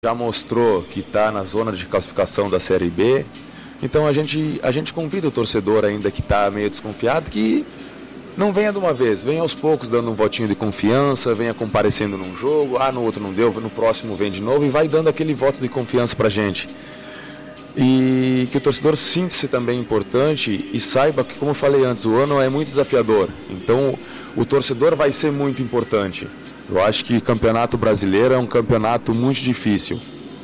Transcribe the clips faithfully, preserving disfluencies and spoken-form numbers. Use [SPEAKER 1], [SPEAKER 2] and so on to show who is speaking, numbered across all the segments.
[SPEAKER 1] já mostrou que está na zona de classificação da Série B. Então a gente, a gente convida o torcedor ainda que está meio desconfiado que não venha de uma vez, venha aos poucos dando um votinho de confiança, venha comparecendo num jogo, ah, no outro não deu, no próximo vem de novo e vai dando aquele voto de confiança pra gente. E que o torcedor sinta-se também importante e saiba que, como eu falei antes, o ano é muito desafiador. Então o torcedor vai ser muito importante. Eu acho que o Campeonato Brasileiro é um campeonato muito difícil.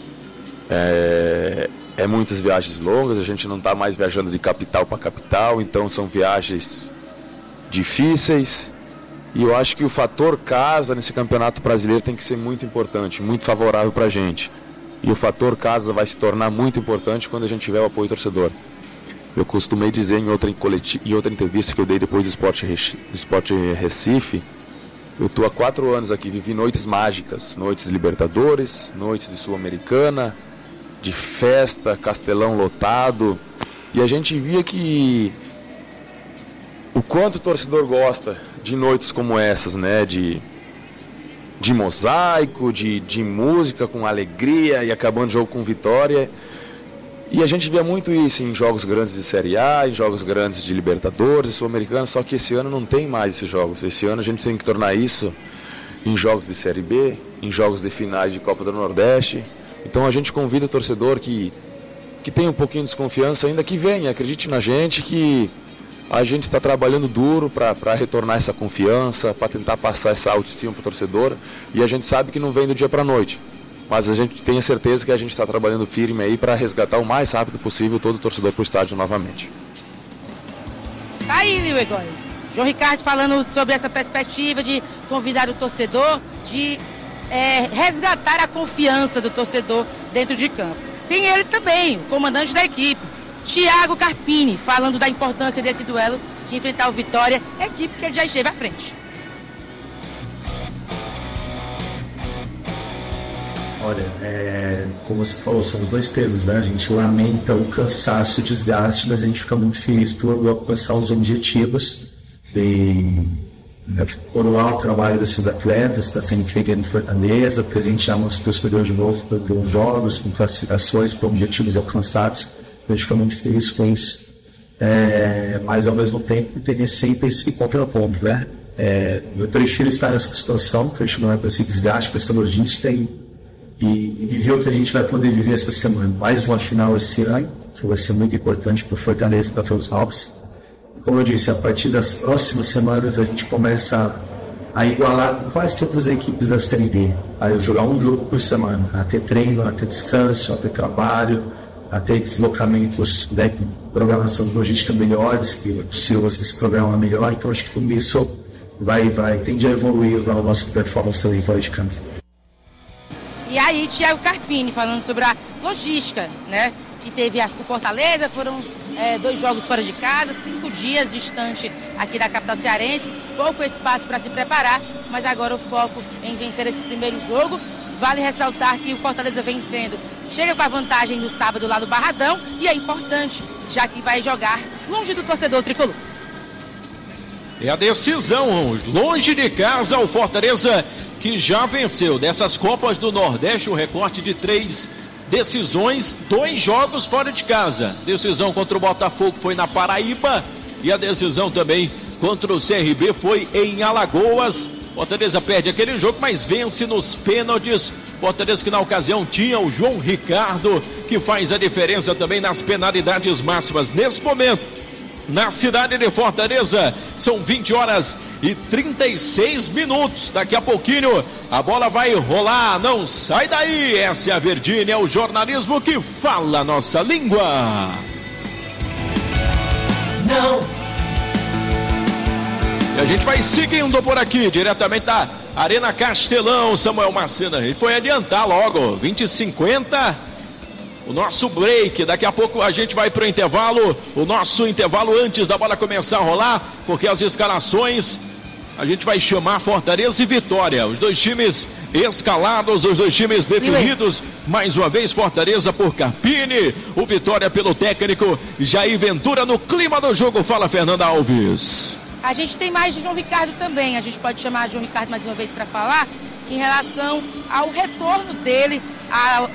[SPEAKER 1] É, é muitas viagens longas, a gente não está mais viajando de capital para capital, então são viagens difíceis. E eu acho que o fator casa nesse Campeonato Brasileiro tem que ser muito importante, muito favorável para a gente. E o fator casa vai se tornar muito importante quando a gente tiver o apoio torcedor. Eu costumei dizer em outra, em outra entrevista que eu dei depois do Sport, do Sport Recife, eu estou há quatro anos aqui, vivi noites mágicas, noites de Libertadores, noites de Sul-Americana, de festa, Castelão lotado, e a gente via que o quanto o torcedor gosta de noites como essas, né, de, de mosaico, de, de música com alegria e acabando o jogo com vitória. E a gente via muito isso em jogos grandes de Série A, em jogos grandes de Libertadores, Sul-Americana, só que esse ano não tem mais esses jogos. Esse ano a gente tem que tornar isso em jogos de Série B, em jogos de finais de Copa do Nordeste. Então a gente convida o torcedor que, que tem um pouquinho de desconfiança ainda, que venha, acredite na gente, que a gente está trabalhando duro para retornar essa confiança, para tentar passar essa autoestima para o torcedor, e a gente sabe que não vem do dia para a noite. Mas a gente tem a certeza que a gente está trabalhando firme aí para resgatar o mais rápido possível todo o torcedor para o estádio novamente.
[SPEAKER 2] Tá aí, Lio Egóis. João Ricardo falando sobre essa perspectiva de convidar o torcedor, de é, resgatar a confiança do torcedor dentro de campo. Tem ele também, o comandante da equipe, Thiago Carpini, falando da importância desse duelo de enfrentar o Vitória, equipe que ele já esteve à frente.
[SPEAKER 3] Olha, é, como você falou, são os dois pesos, né? A gente lamenta o cansaço, o desgaste, mas a gente fica muito feliz por alcançar os objetivos e né, coroar o trabalho desses atletas, está sendo feito em Fortaleza, presentear nossos torcedores de novo com jogos, com classificações, com objetivos alcançados. A gente fica muito feliz com isso, é, mas ao mesmo tempo tem sempre esse contraponto, né? É, eu prefiro estar nessa situação, continuar com esse desgaste, com essa logística e E, e viver o que a gente vai poder viver essa semana. Mais uma final esse ano, que vai ser muito importante para o Fortaleza e para todos nós. Como eu disse, a partir das próximas semanas a gente começa a, a igualar quase todas as equipes da Série B, a jogar um jogo por semana, a ter treino, a ter descanso, a ter trabalho, a ter deslocamentos, né, programação de logística melhores, que é possível você se programar melhor. Então acho que tudo isso vai, vai, tende a evoluir a nossa performance também fora de casa.
[SPEAKER 2] E aí, Thiago Carpini, falando sobre a logística, né? Que teve o Fortaleza, foram é, dois jogos fora de casa, cinco dias distante aqui da capital cearense, pouco espaço para se preparar, mas agora o foco em vencer esse primeiro jogo. Vale ressaltar que o Fortaleza vencendo chega com a vantagem no sábado lá no Barradão, e é importante, já que vai jogar longe do torcedor tricolor.
[SPEAKER 4] É a decisão, longe de casa, o Fortaleza que já venceu dessas Copas do Nordeste, o recorte de três decisões, dois jogos fora de casa. Decisão contra o Botafogo foi na Paraíba e a decisão também contra o C R B foi em Alagoas. Fortaleza perde aquele jogo, mas vence nos pênaltis. Fortaleza que na ocasião tinha o João Ricardo, que faz a diferença também nas penalidades máximas. Nesse momento, na cidade de Fortaleza, são vinte horas e trinta e seis minutos. Daqui a pouquinho a bola vai rolar, não sai daí. Essa é a Verdinha, é o jornalismo que fala a nossa língua. Não. E a gente vai seguindo por aqui, diretamente da Arena Castelão. Samuel Macena, ele foi adiantar logo, vinte e cinquenta. O nosso break, daqui a pouco a gente vai para o intervalo, o nosso intervalo antes da bola começar a rolar, porque as escalações, a gente vai chamar Fortaleza e Vitória, os dois times escalados, os dois times definidos, mais uma vez Fortaleza por Carpini, o Vitória pelo técnico Jair Ventura. No clima do jogo, fala Fernanda Alves.
[SPEAKER 2] A gente tem mais de João Ricardo também, a gente pode chamar João Ricardo mais uma vez para falar em relação ao retorno dele a,